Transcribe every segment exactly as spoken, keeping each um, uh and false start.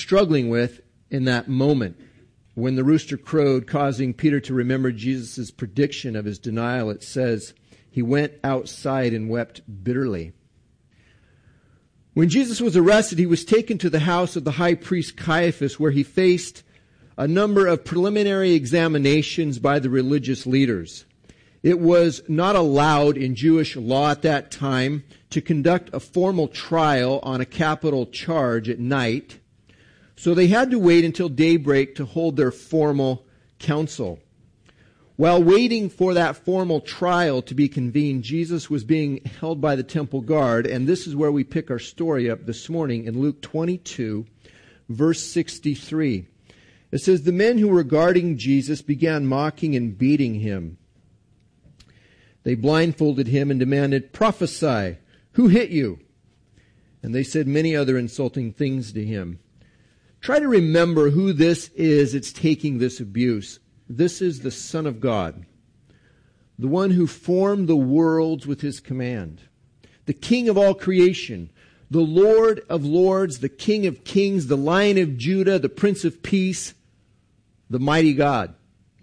struggling with in that moment when the rooster crowed, causing Peter to remember Jesus' prediction of his denial. It says, he went outside and wept bitterly. When Jesus was arrested, he was taken to the house of the high priest Caiaphas, where he faced a number of preliminary examinations by the religious leaders. It was not allowed in Jewish law at that time to conduct a formal trial on a capital charge at night, so they had to wait until daybreak to hold their formal council. While waiting for that formal trial to be convened, Jesus was being held by the temple guard, and this is where we pick our story up this morning in Luke twenty-two, verse sixty-three. It says, the men who were guarding Jesus began mocking and beating him. They blindfolded him and demanded, prophesy, who hit you? And they said many other insulting things to him. Try to remember who this is that's taking this abuse. This is the Son of God, the one who formed the worlds with his command, the King of all creation, the Lord of lords, the King of kings, the Lion of Judah, the Prince of peace, the mighty God.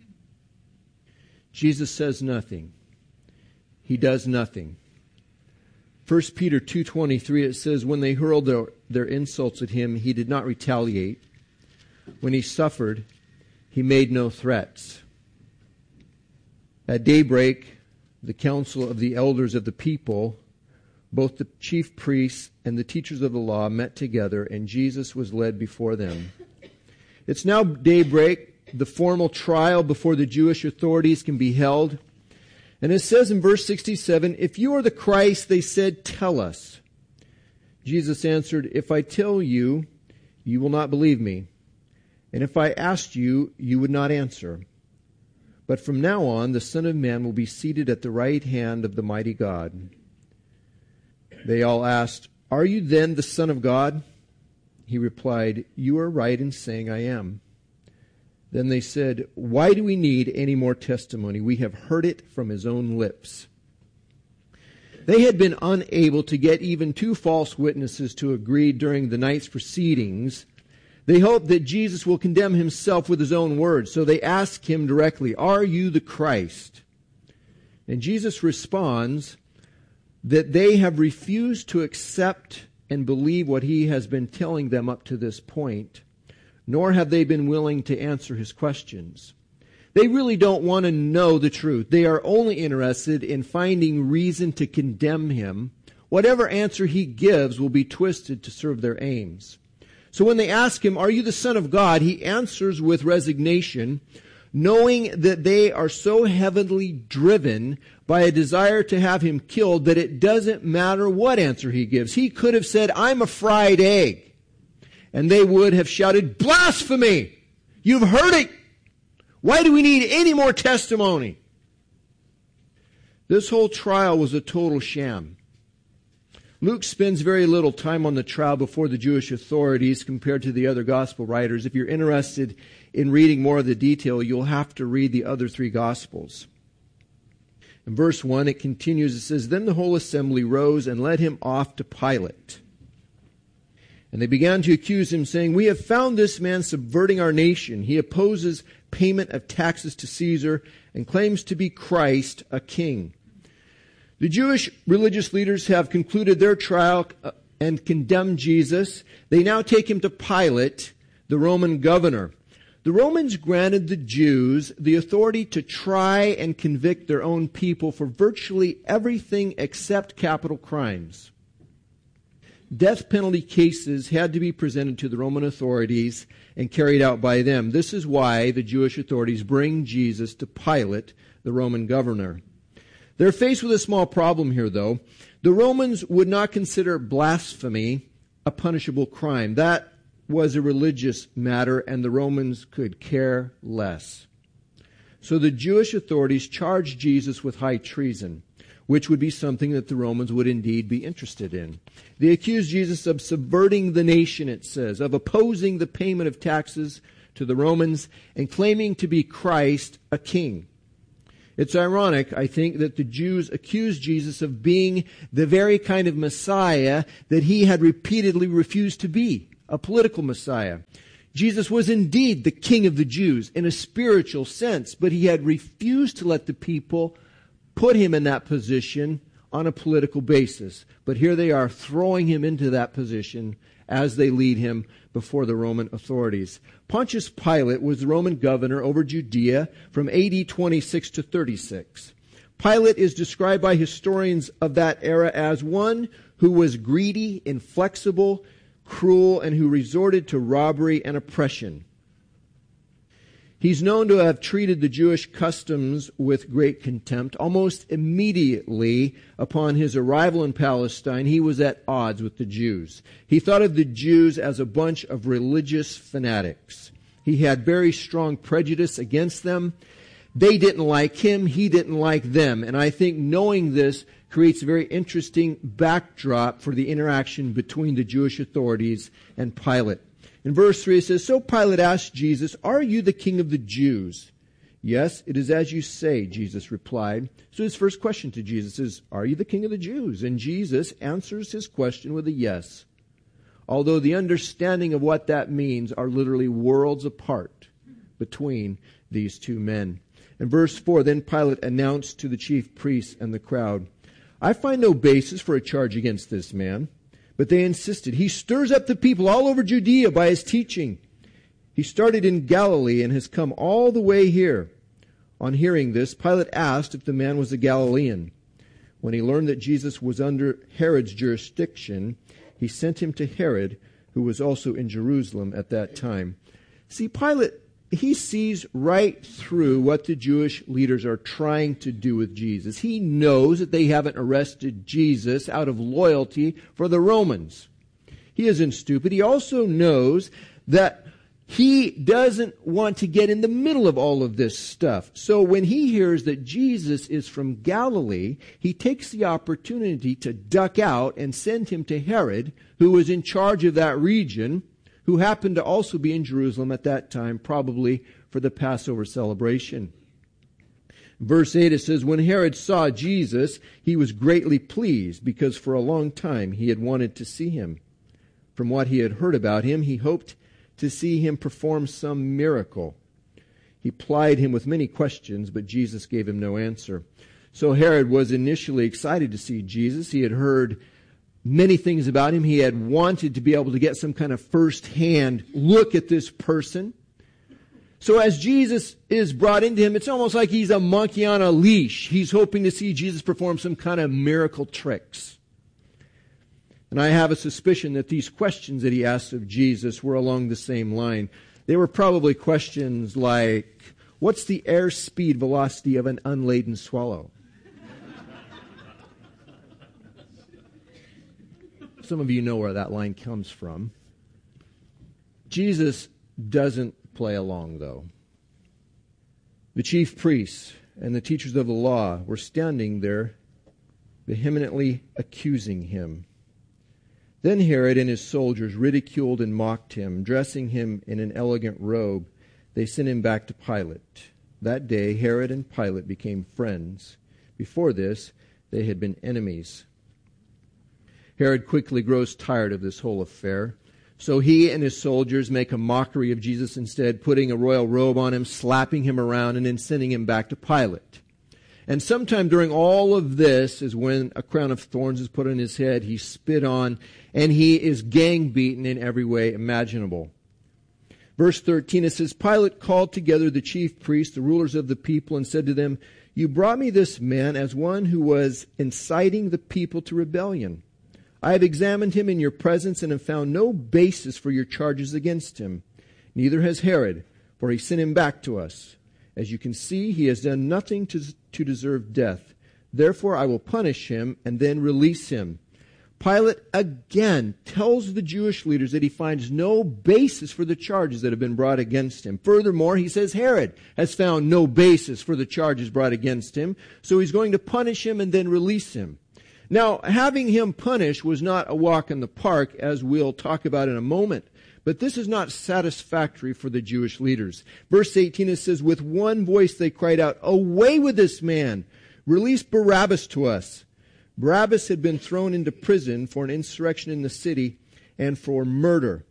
Jesus says nothing. He does nothing. First Peter two twenty-three, it says, when they hurled their, their insults at him, he did not retaliate. When he suffered, he made no threats. At daybreak, the council of the elders of the people, both the chief priests and the teachers of the law, met together, and Jesus was led before them. It's now daybreak. The formal trial before the Jewish authorities can be held. And it says in verse sixty-seven, if you are the Christ, they said, tell us. Jesus answered, if I tell you, you will not believe me. And if I asked you, you would not answer. But from now on, the Son of Man will be seated at the right hand of the mighty God. They all asked, are you then the Son of God? He replied, you are right in saying I am. Then they said, why do we need any more testimony? We have heard it from his own lips. They had been unable to get even two false witnesses to agree during the night's proceedings. They hope that Jesus will condemn himself with his own words. So they ask him directly, are you the Christ? And Jesus responds that they have refused to accept and believe what he has been telling them up to this point, nor have they been willing to answer his questions. They really don't want to know the truth. They are only interested in finding reason to condemn him. Whatever answer he gives will be twisted to serve their aims. So when they ask him, are you the Son of God? He answers with resignation, knowing that they are so heavily driven by a desire to have him killed that it doesn't matter what answer he gives. He could have said, I'm a fried egg. And they would have shouted, blasphemy! You've heard it! Why do we need any more testimony? This whole trial was a total sham. Luke spends very little time on the trial before the Jewish authorities compared to the other gospel writers. If you're interested in reading more of the detail, you'll have to read the other three gospels. In verse one, it continues, it says, then the whole assembly rose and led him off to Pilate. And they began to accuse him, saying, we have found this man subverting our nation. He opposes payment of taxes to Caesar and claims to be Christ, a king. The Jewish religious leaders have concluded their trial and condemned Jesus. They now take him to Pilate, the Roman governor. The Romans granted the Jews the authority to try and convict their own people for virtually everything except capital crimes. Death penalty cases had to be presented to the Roman authorities and carried out by them. This is why the Jewish authorities bring Jesus to Pilate, the Roman governor. They're faced with a small problem here, though. The Romans would not consider blasphemy a punishable crime. That was a religious matter, and the Romans could care less. So the Jewish authorities charged Jesus with high treason, which would be something that the Romans would indeed be interested in. They accused Jesus of subverting the nation, it says, of opposing the payment of taxes to the Romans, and claiming to be Christ, a king. It's ironic, I think, that the Jews accused Jesus of being the very kind of Messiah that he had repeatedly refused to be, a political Messiah. Jesus was indeed the King of the Jews in a spiritual sense, but he had refused to let the people put him in that position on a political basis. But here they are throwing him into that position as they lead him before the Roman authorities. Pontius Pilate was the Roman governor over Judea from A D twenty-six to thirty-six. Pilate is described by historians of that era as one who was greedy, inflexible, cruel, and who resorted to robbery and oppression. He's known to have treated the Jewish customs with great contempt. Almost immediately upon his arrival in Palestine, he was at odds with the Jews. He thought of the Jews as a bunch of religious fanatics. He had very strong prejudice against them. They didn't like him. He didn't like them. And I think knowing this creates a very interesting backdrop for the interaction between the Jewish authorities and Pilate. In verse three it says, "So Pilate asked Jesus, 'Are you the king of the Jews?' 'Yes, it is as you say,' Jesus replied." So his first question to Jesus is, "Are you the king of the Jews?" And Jesus answers his question with a yes. Although the understanding of what that means are literally worlds apart between these two men. In verse four, then Pilate announced to the chief priests and the crowd, "I find no basis for a charge against this man." But they insisted. "He stirs up the people all over Judea by his teaching. He started in Galilee and has come all the way here." On hearing this, Pilate asked if the man was a Galilean. When he learned that Jesus was under Herod's jurisdiction, he sent him to Herod, who was also in Jerusalem at that time. See, Pilate, he sees right through what the Jewish leaders are trying to do with Jesus. He knows that they haven't arrested Jesus out of loyalty for the Romans. He isn't stupid. He also knows that he doesn't want to get in the middle of all of this stuff. So when he hears that Jesus is from Galilee, he takes the opportunity to duck out and send him to Herod, who was in charge of that region, who happened to also be in Jerusalem at that time, probably for the Passover celebration. Verse eight, it says, "When Herod saw Jesus, he was greatly pleased, because for a long time he had wanted to see him. From what he had heard about him, he hoped to see him perform some miracle. He plied him with many questions, but Jesus gave him no answer." So Herod was initially excited to see Jesus. He had heard many things about him. He had wanted to be able to get some kind of first-hand look at this person. So as Jesus is brought into him, it's almost like he's a monkey on a leash. He's hoping to see Jesus perform some kind of miracle tricks. And I have a suspicion that these questions that he asked of Jesus were along the same line. They were probably questions like, what's the airspeed velocity of an unladen swallow? Some of you know where that line comes from. Jesus doesn't play along, though. The chief priests and the teachers of the law were standing there, vehemently accusing him. Then Herod and his soldiers ridiculed and mocked him. Dressing him in an elegant robe, they sent him back to Pilate. That day, Herod and Pilate became friends. Before this, they had been enemies. Herod quickly grows tired of this whole affair. So he and his soldiers make a mockery of Jesus instead, putting a royal robe on him, slapping him around, and then sending him back to Pilate. And sometime during all of this is when a crown of thorns is put on his head, he's spit on, and he is gang beaten in every way imaginable. Verse thirteen, it says, "Pilate called together the chief priests, the rulers of the people, and said to them, 'You brought me this man as one who was inciting the people to rebellion. I have examined him in your presence and have found no basis for your charges against him. Neither has Herod, for he sent him back to us. As you can see, he has done nothing to, to deserve death. Therefore I will punish him and then release him.' Pilate again tells the Jewish leaders that he finds no basis for the charges that have been brought against him. Furthermore, he says Herod has found no basis for the charges brought against him, so he's going to punish him and then release him. Now, having him punished was not a walk in the park, as we'll talk about in a moment. But this is not satisfactory for the Jewish leaders. Verse eighteen, it says, "With one voice they cried out, 'Away with this man! Release Barabbas to us!' Barabbas had been thrown into prison for an insurrection in the city and for murder.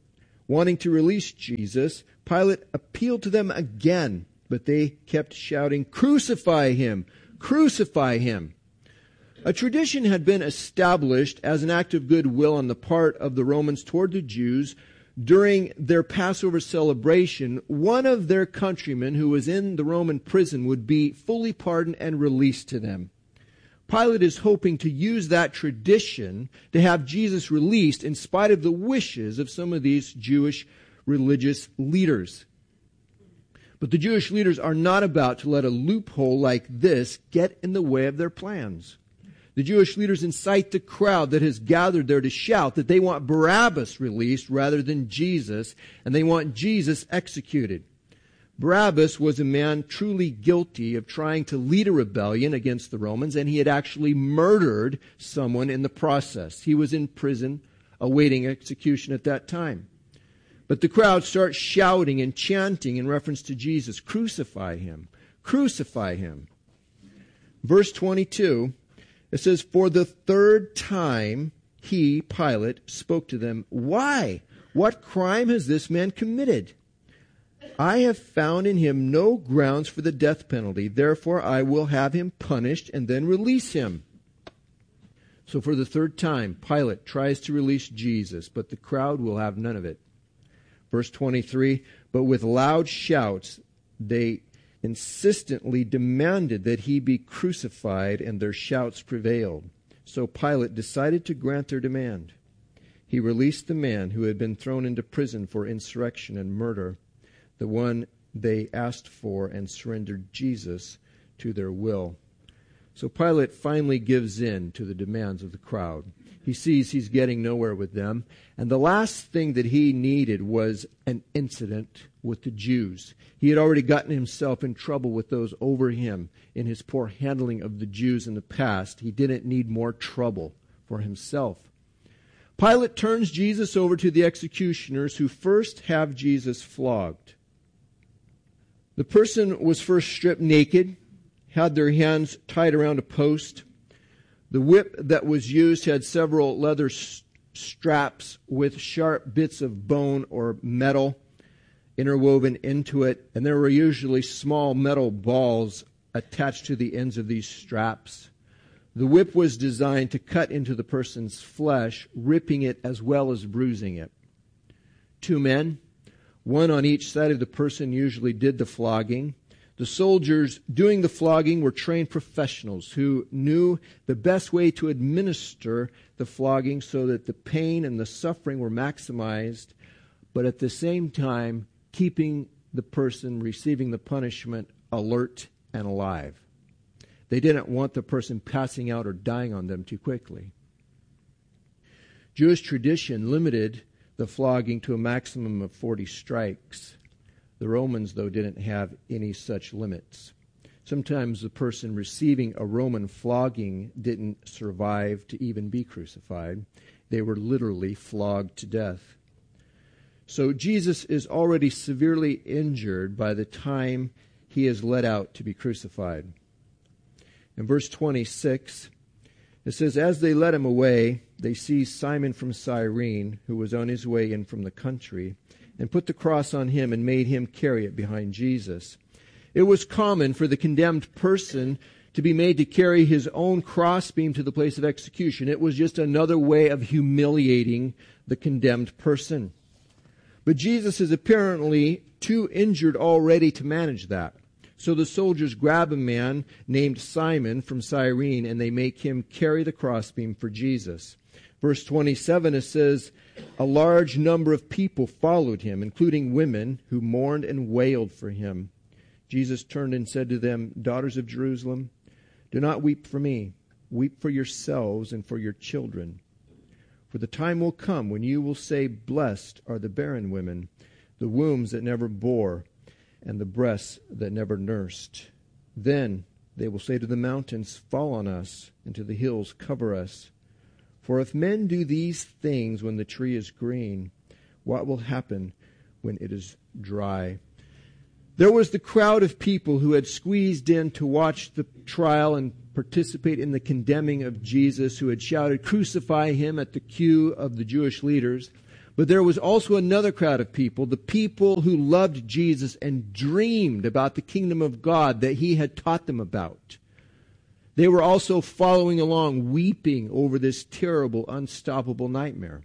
Wanting to release Jesus, Pilate appealed to them again, but they kept shouting, "Crucify him! Crucify him!" A tradition had been established as an act of goodwill on the part of the Romans toward the Jews. During their Passover celebration, one of their countrymen who was in the Roman prison would be fully pardoned and released to them. Pilate is hoping to use that tradition to have Jesus released in spite of the wishes of some of these Jewish religious leaders. But the Jewish leaders are not about to let a loophole like this get in the way of their plans. The Jewish leaders incite the crowd that has gathered there to shout that they want Barabbas released rather than Jesus, and they want Jesus executed. Barabbas was a man truly guilty of trying to lead a rebellion against the Romans, and he had actually murdered someone in the process. He was in prison awaiting execution at that time. But the crowd starts shouting and chanting in reference to Jesus, "Crucify him! Crucify him!" Verse twenty-two, it says, "For the third time he, Pilate, spoke to them, 'Why? What crime has this man committed? I have found in him no grounds for the death penalty. Therefore I will have him punished and then release him.'" So for the third time, Pilate tries to release Jesus, but the crowd will have none of it. Verse twenty-three, "But with loud shouts they insistently demanded that he be crucified, and their shouts prevailed. So Pilate decided to grant their demand. He released the man who had been thrown into prison for insurrection and murder, the one they asked for, and surrendered Jesus to their will." So Pilate finally gives in to the demands of the crowd. He sees he's getting nowhere with them. And the last thing that he needed was an incident with the Jews. He had already gotten himself in trouble with those over him in his poor handling of the Jews in the past. He didn't need more trouble for himself. Pilate turns Jesus over to the executioners, who first have Jesus flogged. The person was first stripped naked, had their hands tied around a post. The whip that was used had several leather s- straps with sharp bits of bone or metal interwoven into it, and there were usually small metal balls attached to the ends of these straps. The whip was designed to cut into the person's flesh, ripping it as well as bruising it. Two men, one on each side of the person, usually did the flogging. The soldiers doing the flogging were trained professionals who knew the best way to administer the flogging so that the pain and the suffering were maximized, but at the same time keeping the person receiving the punishment alert and alive. They didn't want the person passing out or dying on them too quickly. Jewish tradition limited the flogging to a maximum of forty strikes. The Romans, though, didn't have any such limits. Sometimes the person receiving a Roman flogging didn't survive to even be crucified. They were literally flogged to death. So Jesus is already severely injured by the time he is led out to be crucified. In verse twenty-six, it says, "As they led him away, they seized Simon from Cyrene, who was on his way in from the country, and put the cross on him and made him carry it behind Jesus." It was common for the condemned person to be made to carry his own crossbeam to the place of execution. It was just another way of humiliating the condemned person. But Jesus is apparently too injured already to manage that. So the soldiers grab a man named Simon from Cyrene, and they make him carry the crossbeam for Jesus. Verse twenty-seven, it says, "A large number of people followed him, including women who mourned and wailed for him. Jesus turned and said to them, 'Daughters of Jerusalem, do not weep for me. Weep for yourselves and for your children. For the time will come when you will say, blessed are the barren women, the wombs that never bore, and the breasts that never nursed. Then they will say to the mountains, fall on us, and to the hills, cover us. For if men do these things when the tree is green, what will happen when it is dry?'" There was the crowd of people who had squeezed in to watch the trial and participate in the condemning of Jesus, who had shouted, "Crucify him," at the cue of the Jewish leaders. But there was also another crowd of people, the people who loved Jesus and dreamed about the kingdom of God that he had taught them about. They were also following along, weeping over this terrible, unstoppable nightmare.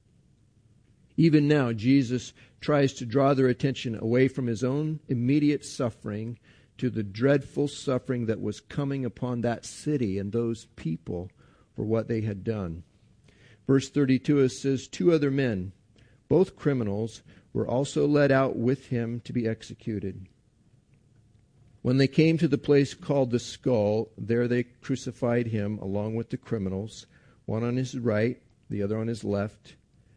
Even now, Jesus tries to draw their attention away from his own immediate suffering to the dreadful suffering that was coming upon that city and those people for what they had done. Verse thirty-two, it says, two other men, both criminals, were also led out with him to be executed. When they came to the place called the Skull, there they crucified him along with the criminals, one on his right, the other on his left.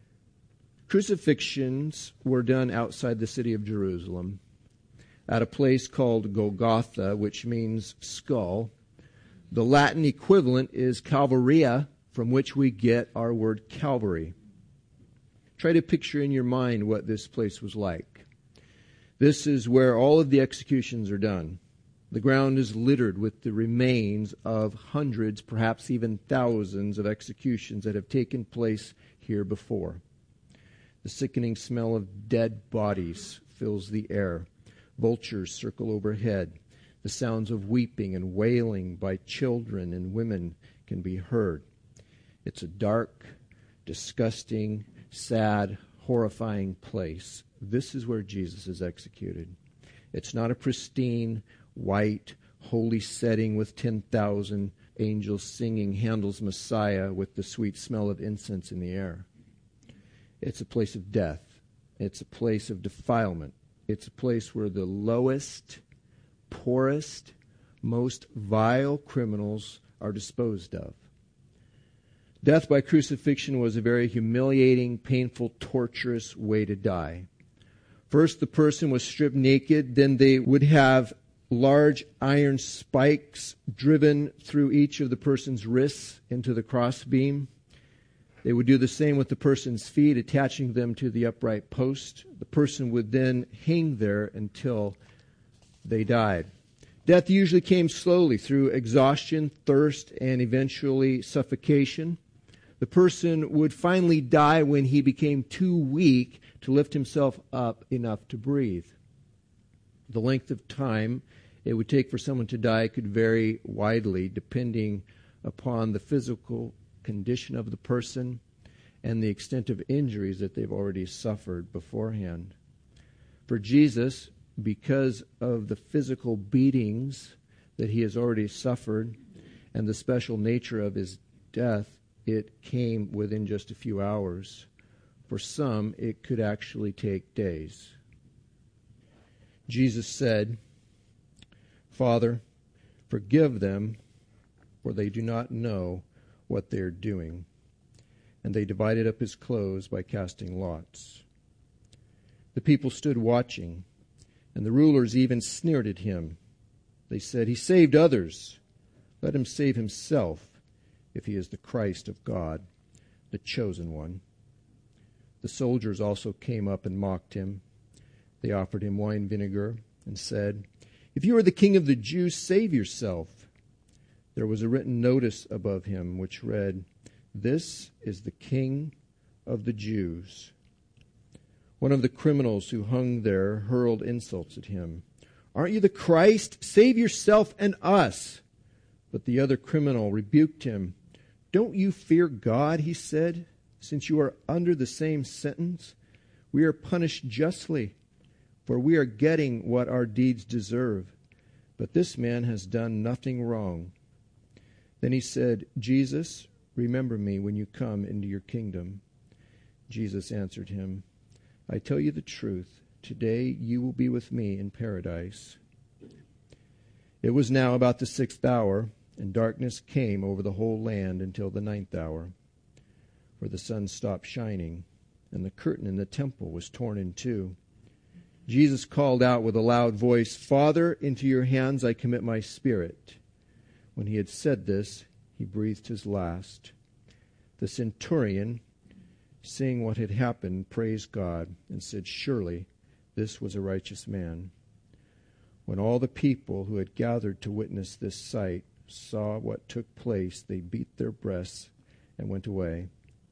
Crucifixions were done outside the city of Jerusalem at a place called Golgotha, which means skull. The Latin equivalent is Calvaria, from which we get our word Calvary. Try to picture in your mind what this place was like. This is where all of the executions are done. The ground is littered with the remains of hundreds, perhaps even thousands of executions that have taken place here before. The sickening smell of dead bodies fills the air. Vultures circle overhead. The sounds of weeping and wailing by children and women can be heard. It's a dark, disgusting, sad, horrifying place. This is where Jesus is executed. It's not a pristine, white, holy setting with ten thousand angels singing Handel's Messiah with the sweet smell of incense in the air. It's a place of death. It's a place of defilement. It's a place where the lowest, poorest, most vile criminals are disposed of. Death by crucifixion was a very humiliating, painful, torturous way to die. First, the person was stripped naked. Then they would have large iron spikes driven through each of the person's wrists into the crossbeam. They would do the same with the person's feet, attaching them to the upright post. The person would then hang there until they died. Death usually came slowly through exhaustion, thirst, and eventually suffocation. The person would finally die when he became too weak to lift himself up enough to breathe. The length of time it would take for someone to die could vary widely depending upon the physical condition of the person and the extent of injuries that they've already suffered beforehand. For Jesus, because of the physical beatings that he has already suffered and the special nature of his death, it came within just a few hours. For some, it could actually take days. Jesus said, "Father, forgive them, for they do not know what they are doing." And they divided up his clothes by casting lots. The people stood watching, and the rulers even sneered at him. They said, "He saved others. Let him save himself, if he is the Christ of God, the chosen one." The soldiers also came up and mocked him. They offered him wine vinegar and said, "If you are the king of the Jews, save yourself." There was a written notice above him which read, "This is the King of the Jews." One of the criminals who hung there hurled insults at him. "Aren't you the Christ? Save yourself and us." But the other criminal rebuked him. "Don't you fear God," he said, "since you are under the same sentence? We are punished justly, for we are getting what our deeds deserve. But this man has done nothing wrong." Then he said, "Jesus, remember me when you come into your kingdom." Jesus answered him, "I tell you the truth, today you will be with me in paradise." It was now about the sixth hour, and darkness came over the whole land until the ninth hour. For the sun stopped shining, and the curtain in the temple was torn in two. Jesus called out with a loud voice, "Father, into your hands I commit my spirit." When he had said this, he breathed his last. The centurion, seeing what had happened, praised God and said, "Surely this was a righteous man." When all the people who had gathered to witness this sight saw what took place, they beat their breasts and went away.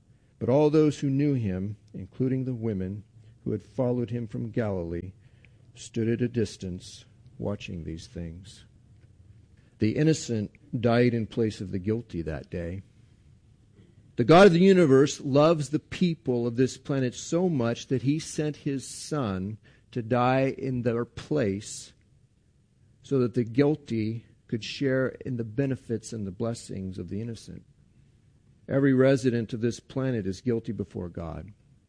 But all those who knew him, including the women who had followed him from Galilee, stood at a distance watching these things. The innocent died in place of the guilty that day. The God of the universe loves the people of this planet so much that he sent his Son to die in their place so that the guilty could share in the benefits and the blessings of the innocent. Every resident of this planet is guilty before God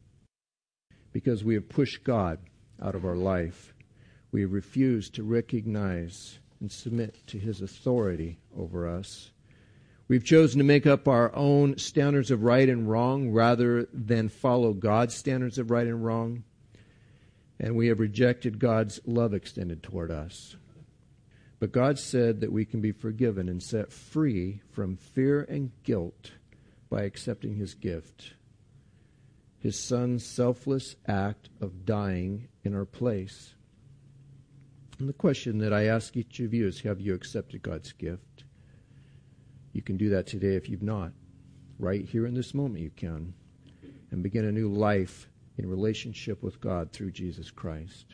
because we have pushed God out of our life. We have refused to recognize and submit to his authority over us. We've chosen to make up our own standards of right and wrong rather than follow God's standards of right and wrong. And we have rejected God's love extended toward us. But God said that we can be forgiven and set free from fear and guilt by accepting his gift, his Son's selfless act of dying in our place. And the question that I ask each of you is, have you accepted God's gift? You can do that today if you've not. Right here in this moment you can. And begin a new life in relationship with God through Jesus Christ.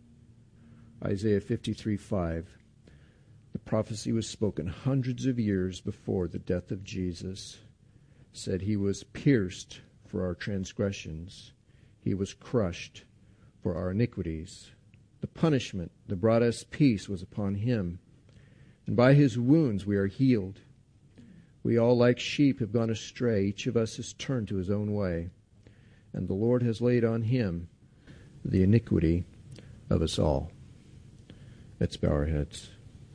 Isaiah fifty-three five. The prophecy was spoken hundreds of years before the death of Jesus. Said he was pierced for our transgressions. He was crushed for our iniquities. The punishment that brought us peace was upon him, and by his wounds we are healed. We all like sheep have gone astray. Each of us has turned to his own way, and the Lord has laid on him the iniquity of us all. Let's bow our heads.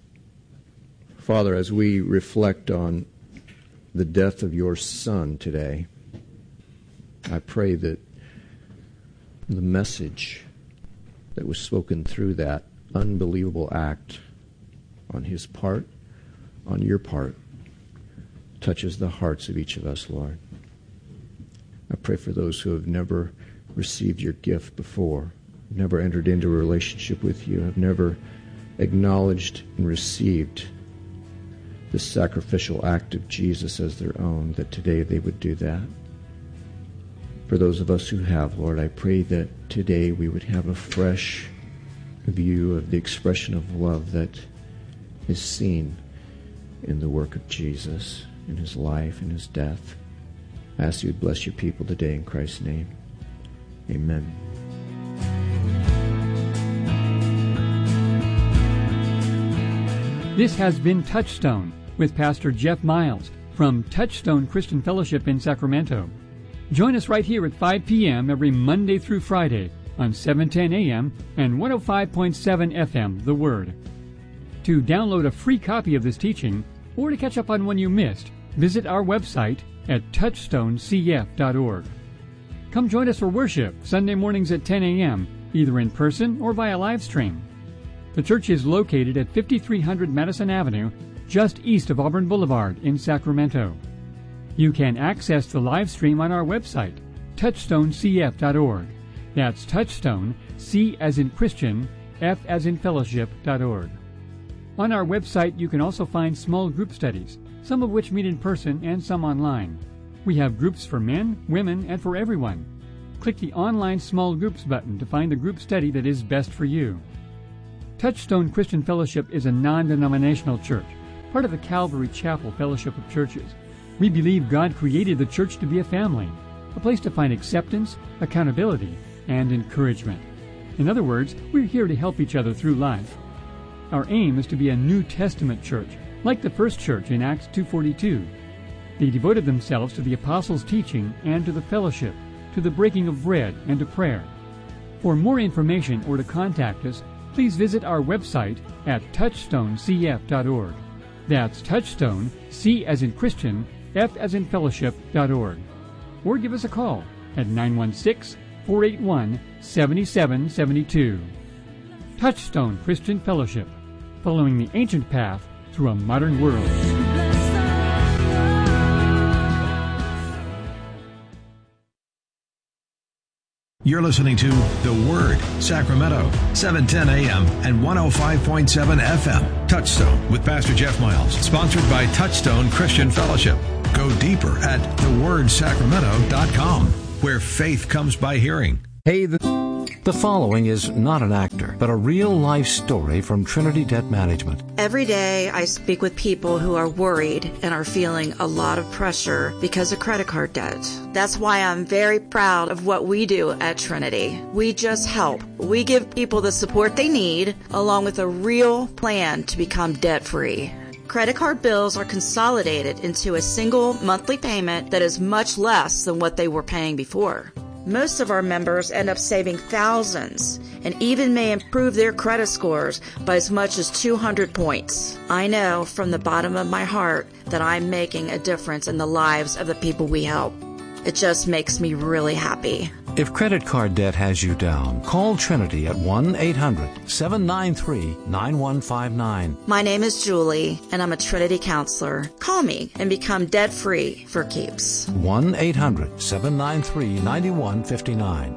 Father, as we reflect on the death of your Son today, I pray that the message that was spoken through that unbelievable act on his part, on your part, touches the hearts of each of us, Lord. I pray for those who have never received your gift before, never entered into a relationship with you, have never acknowledged and received the sacrificial act of Jesus as their own, that today they would do that. For those of us who have, Lord, I pray that today we would have a fresh view of the expression of love that is seen in the work of Jesus, in his life, in his death. I ask you to bless your people today in Christ's name. Amen. This has been Touchstone with Pastor Jeff Miles from Touchstone Christian Fellowship in Sacramento. Join us right here at five p.m. every Monday through Friday on seven ten a.m. and one oh five point seven F M, The Word. To download a free copy of this teaching or to catch up on one you missed, visit our website at touchstone c f dot org. Come join us for worship Sunday mornings at ten a.m., either in person or via live stream. The church is located at fifty-three hundred Madison Avenue, just east of Auburn Boulevard in Sacramento. You can access the live stream on our website, touchstone c f dot org. That's Touchstone, C as in Christian, F as in Fellowship dot org. On our website you can also find small group studies, some of which meet in person and some online. We have groups for men, women, and for everyone. Click the Online Small Groups button to find the group study that is best for you. Touchstone Christian Fellowship is a non-denominational church, part of the Calvary Chapel Fellowship of Churches. We believe God created the church to be a family, a place to find acceptance, accountability, and encouragement. In other words, we're here to help each other through life. Our aim is to be a New Testament church, like the first church in Acts two forty-two. They devoted themselves to the apostles' teaching and to the fellowship, to the breaking of bread and to prayer. For more information or to contact us, please visit our website at touchstone c f dot org. That's Touchstone, C as in Christian, F as in Fellowship dot org. Or give us a call at nine one six, four eight one, seven seven seven two. Touchstone Christian Fellowship, following the ancient path through a modern world. You're listening to The Word, Sacramento, seven ten a.m. and one oh five point seven F M. Touchstone with Pastor Jeff Miles, sponsored by Touchstone Christian Fellowship. Go deeper at the word sacramento dot com, where faith comes by hearing. Hey, the, the following is not an actor, but a real-life story from Trinity Debt Management. Every day I speak with people who are worried and are feeling a lot of pressure because of credit card debt. That's why I'm very proud of what we do at Trinity. We just help. We give people the support they need, along with a real plan to become debt-free. Credit card bills are consolidated into a single monthly payment that is much less than what they were paying before. Most of our members end up saving thousands and even may improve their credit scores by as much as two hundred points. I know from the bottom of my heart that I'm making a difference in the lives of the people we help. It just makes me really happy. If credit card debt has you down, call Trinity at one eight hundred seven nine three nine one five nine. My name is Julie, and I'm a Trinity counselor. Call me and become debt-free for keeps. one eight hundred seven nine three nine one five nine.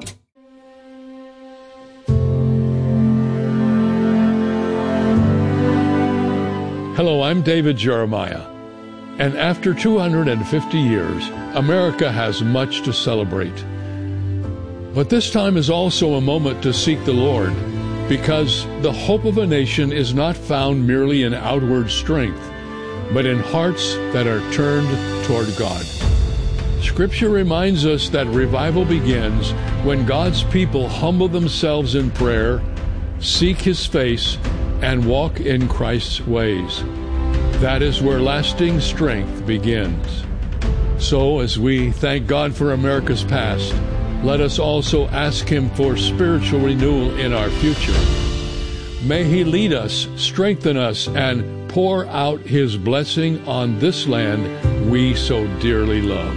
Hello, I'm David Jeremiah. And after two hundred fifty years, America has much to celebrate. But this time is also a moment to seek the Lord, because the hope of a nation is not found merely in outward strength, but in hearts that are turned toward God. Scripture reminds us that revival begins when God's people humble themselves in prayer, seek His face, and walk in Christ's ways. That is where lasting strength begins. So, as we thank God for America's past, let us also ask Him for spiritual renewal in our future. May He lead us, strengthen us, and pour out His blessing on this land we so dearly love.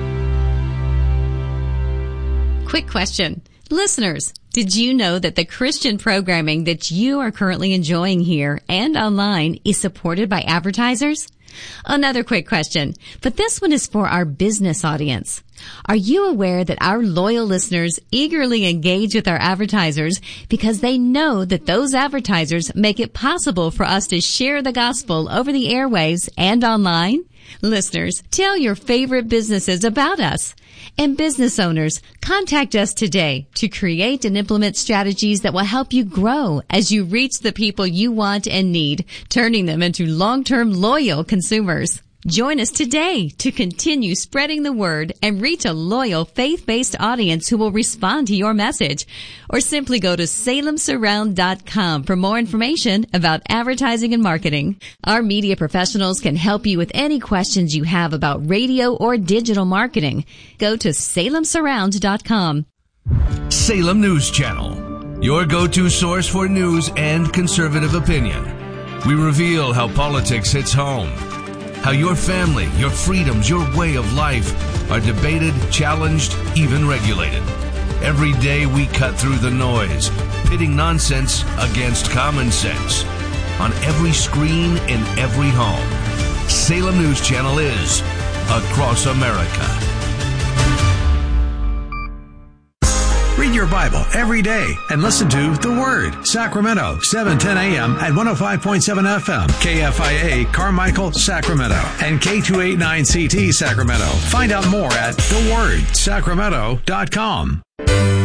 Quick question. Listeners, did you know that the Christian programming that you are currently enjoying here and online is supported by advertisers? Another quick question, but this one is for our business audience. Are you aware that our loyal listeners eagerly engage with our advertisers because they know that those advertisers make it possible for us to share the gospel over the airwaves and online? Listeners, tell your favorite businesses about us. And business owners, contact us today to create and implement strategies that will help you grow as you reach the people you want and need, turning them into long-term loyal consumers. Join us today to continue spreading the word and reach a loyal faith-based audience who will respond to your message. Or simply go to salem surround dot com for more information about advertising and marketing. Our media professionals can help you with any questions you have about radio or digital marketing. Go to salem surround dot com. Salem News Channel, your go-to source for news and conservative opinion. We reveal how politics hits home, how your family, your freedoms, your way of life are debated, challenged, even regulated. Every day we cut through the noise, pitting nonsense against common sense. On every screen, in every home, Salem News Channel is across America. Read your Bible every day and listen to The Word, Sacramento, seven ten a.m. at one oh five point seven F M, K F I A, Carmichael, Sacramento, and K two eighty-nine C T, Sacramento. Find out more at the word sacramento dot com.